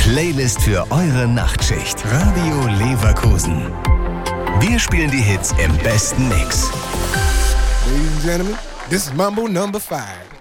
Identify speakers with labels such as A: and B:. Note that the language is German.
A: Playlist für eure Nachtschicht. Radio Leverkusen. Wir spielen die Hits im besten Mix.
B: Ladies and gentlemen, this is Mambo number 5.